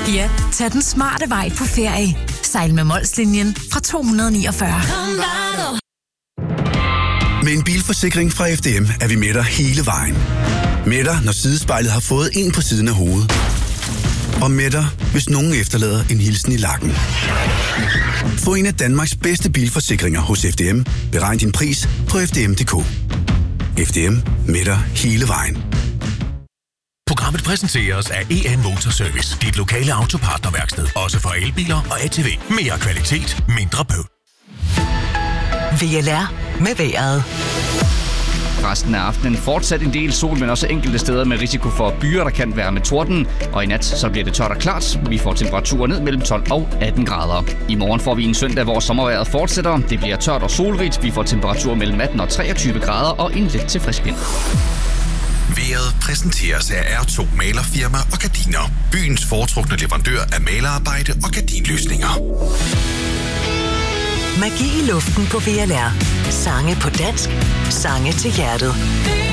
Ja, tag den smarte vej på ferie. Sejl med Molslinjen fra 249. Med en bilforsikring fra FDM er vi med dig hele vejen. Med dig, når sidespejlet har fået en på siden af hovedet. Og med dig, hvis nogen efterlader en hilsen i lakken. Få en af Danmarks bedste bilforsikringer hos FDM. Beregn din pris på FDM.dk. FDM med dig hele vejen. Programmet præsenteres af EN Motorservice. Dit lokale autopartnerværksted. Også for elbiler og ATV. Mere kvalitet, mindre bøvl. VLR med vejret. Resten af aftenen fortsat en del sol, men også enkelte steder med risiko for byer, der kan være med torden. Og i nat så bliver det tørt og klart. Vi får temperaturer ned mellem 12 og 18 grader. I morgen får vi en søndag, hvor sommervejret fortsætter. Det bliver tørt og solrigt. Vi får temperaturer mellem 18 og 23 grader og en let til frisk vind. Vejret præsenteres af R2 Malerfirma og Gardiner. Byens foretrukne leverandør af malerarbejde og gardinløsninger. Magi i luften på VLR. Sange på dansk. Sange til hjertet.